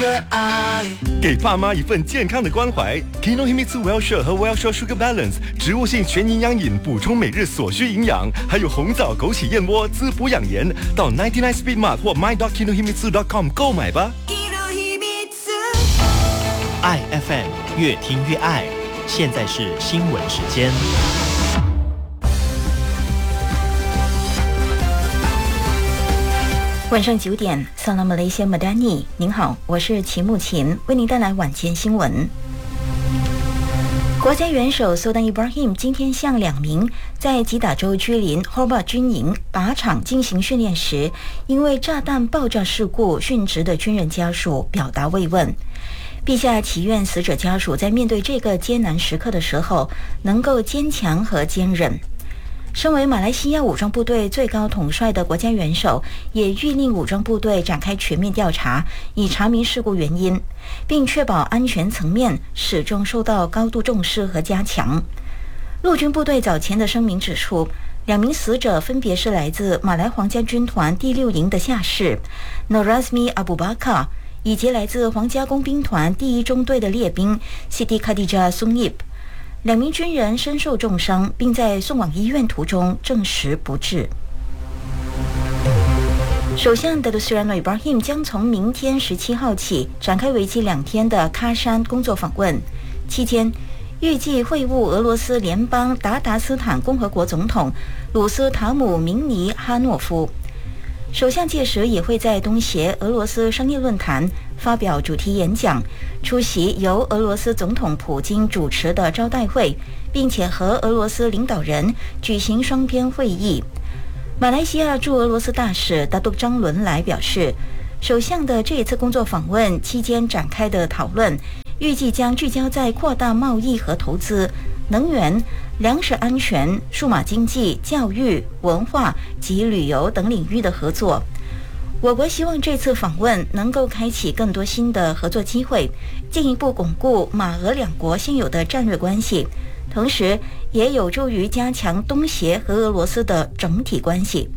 热爱， 给爸妈一份健康的关怀。Kinohimitsu Well-Share 和 Well-Share Sugar Balance 植物性全营养饮，补充每日所需营养，还有红枣枸杞燕窝滋补养颜。到99 Speed Mart 或 my.kinohimitsu.com 购买吧。 爱 FM 越听越爱，现在是新闻时间。 晚上9点 Salam Malaysia Madani， 您好，我是齐木琴，为您带来晚间新闻。国家元首苏丹 Ibrahim 今天向2名在吉打州居林 Horbat 军营靶场进行训练时，因为炸弹爆炸事故殉职的军人家属表达慰问。陛下祈愿死者家属在面对这个艰难时刻的时候，能够坚强和坚韧。身为马来西亚武装部队最高统帅的国家元首，也谕令武装部队展开全面调查，以查明事故原因，并确保安全层面始终受到高度重视和加强。陆军部队早前的声明指出，2名死者分别是来自马来皇家军团第6营的下士 Norazmi Abu Bakar， 以及来自皇家工兵团第1中队的列兵 Siti Khadijah Sungib。2名军人身受重伤，并在送往医院途中证实不治。首相Datuk Seri Anwar Ibrahim 将从明天17号起展开为期2天的喀山工作访问，期间预计会晤俄罗斯联邦达达斯坦共和国总统鲁斯塔姆明尼哈诺夫。首相届时也会在东协俄罗斯商业论坛发表主题演讲，出席由俄罗斯总统普京主持的招待会，并且和俄罗斯领导人举行双边会议。马来西亚驻俄罗斯大使达督张伦来表示，首相的这一次工作访问期间展开的讨论，预计将聚焦在扩大贸易和投资、能源、粮食安全、数码经济、教育、文化及旅游等领域的合作。我国希望这次访问能够开启更多新的合作机会，进一步巩固马俄2国现有的战略关系，同时也有助于加强东协和俄罗斯的整体关系。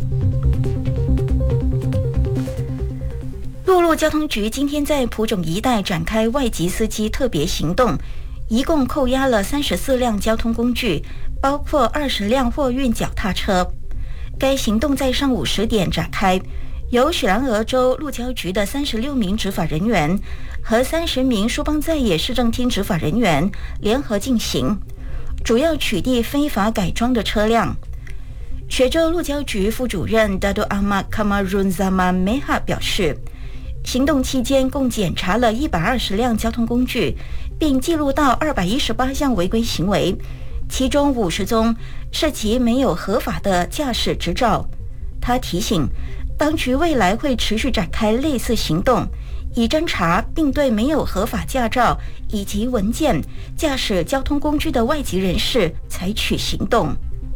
陆路交通局今天在蒲种一带展开外籍司机特别行动，一共扣押了34辆交通工具，包括20辆货运脚踏车。该行动在上午10点展开，由雪兰莪州路交局的36名执法人员和30名舒邦在野市政厅执法人员联合进行，主要取缔非法改装的车辆。雪州路交局副主任 Datuk Ahmad Kamarun Zaman Mehat 表示，行动期间共检查了120辆交通工具，并记录到218项违规行为，其中50宗涉及没有合法的驾驶执照。他提醒，当局未来会持续展开类似行动，以侦查并对没有合法驾照以及文件驾驶交通工具的外籍人士采取行动。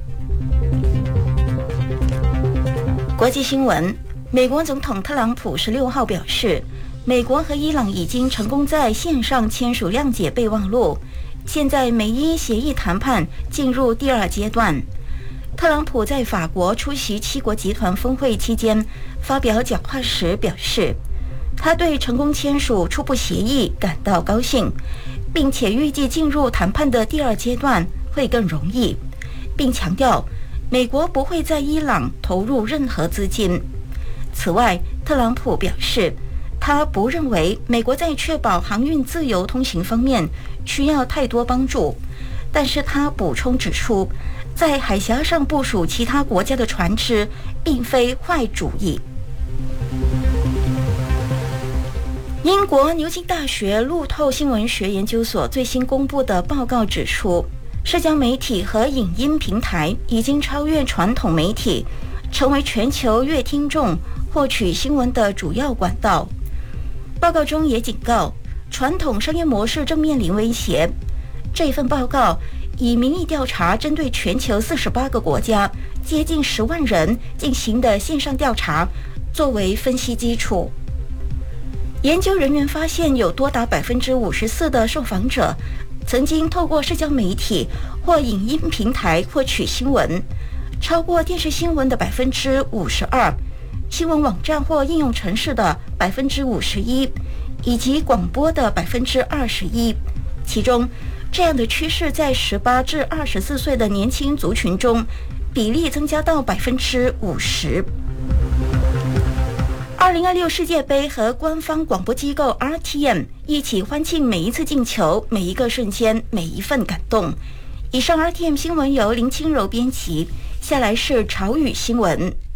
国际新闻，美国总统特朗普16号表示，美国和伊朗已经成功在线上签署谅解备忘录，现在美伊协议谈判进入第2阶段。特朗普在法国出席7国集团峰会期间发表讲话时表示，他对成功签署初步协议感到高兴，并且预计进入谈判的第2阶段会更容易，并强调美国不会在伊朗投入任何资金。此外，特朗普表示，他不认为美国在确保航运自由通行方面需要太多帮助，但是他补充指出，在海峡上部署其他国家的船只并非坏主意。英国牛津大学路透新闻学研究所最新公布的报告指出，社交媒体和影音平台已经超越传统媒体，成为全球阅听众获取新闻的主要管道。报告中也警告，传统商业模式正面临威胁。这份报告以民意调查针对全球48个国家接近10万人进行的线上调查作为分析基础。研究人员发现，有多达54%的受访者曾经透过社交媒体或影音平台获取新闻，超过电视新闻的52%， 新闻网站或应用程式的51%，以及广播的21%。其中，这样的趋势在18至24岁的年轻族群中比例增加到50%。2026世界杯和官方广播机构 RTM 一起欢庆每一次进球、每一个瞬间、每一份感动。以上 RTM 新闻由林清柔编辑，下来是潮语新闻。